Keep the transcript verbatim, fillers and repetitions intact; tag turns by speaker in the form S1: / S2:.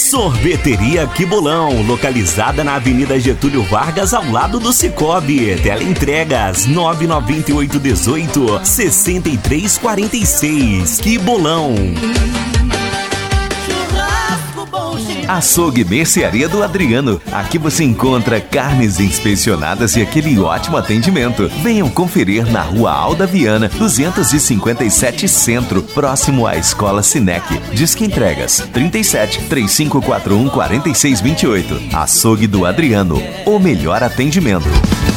S1: Sorveteria Que Bolão, localizada na Avenida Getúlio Vargas, ao lado do Cicobi. Teleentregas nove nove oito um oito, seis três quatro seis. Que Bolão.
S2: Açougue Mercearia do Adriano. Aqui você encontra carnes inspecionadas e aquele ótimo atendimento. Venham conferir na Rua Alda Viana, duzentos e cinquenta e sete Centro, próximo à Escola Sinec. Disque entregas trinta e sete, três cinco quatro um, quatro seis dois oito. Açougue do Adriano, o melhor atendimento.